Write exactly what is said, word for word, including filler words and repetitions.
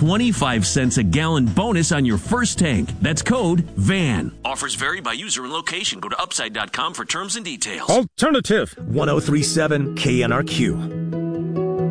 twenty-five cents a gallon bonus on your first tank. That's code VAN. Offers vary by user and location. Go to upside dot com for terms and details. Alternative one oh three point seven K N R Q.